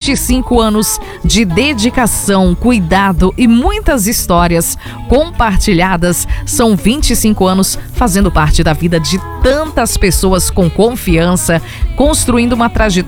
25 anos de dedicação, cuidado e muitas histórias compartilhadas. São 25 anos fazendo parte da vida de tantas pessoas com confiança, construindo uma trajetória